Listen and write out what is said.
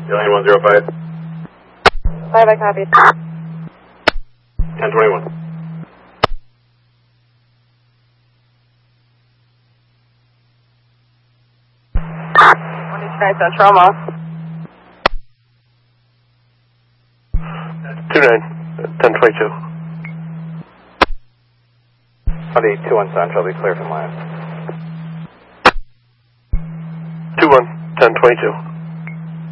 Alien 105. 5, I copy. 1021. Central, Moss. 29, 1022. 21 Central, be clear from last. 21, 1022.